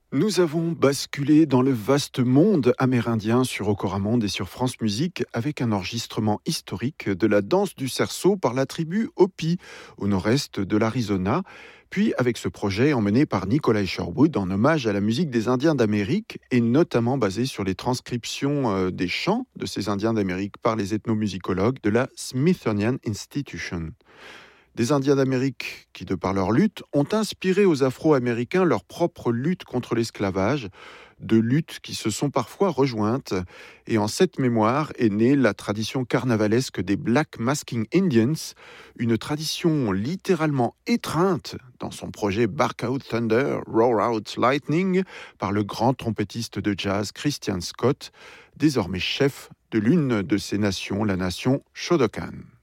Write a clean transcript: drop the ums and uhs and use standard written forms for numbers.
Nous avons basculé dans le vaste monde amérindien sur Ocoramonde et sur France Musique avec un enregistrement historique de la danse du cerceau par la tribu Hopi au nord-est de l'Arizona, puis avec ce projet emmené par Nikolai Sherwood en hommage à la musique des Indiens d'Amérique et notamment basé sur les transcriptions des chants de ces Indiens d'Amérique par les ethnomusicologues de la Smithsonian Institution. Des Indiens d'Amérique qui, de par leur lutte, ont inspiré aux Afro-Américains leur propre lutte contre l'esclavage, de luttes qui se sont parfois rejointes. Et en cette mémoire est née la tradition carnavalesque des Black Masking Indians, une tradition littéralement étreinte dans son projet Bark Out Thunder, Roar Out Lightning par le grand trompettiste de jazz Christian Scott, désormais chef de l'une de ces nations, la nation Shodokan.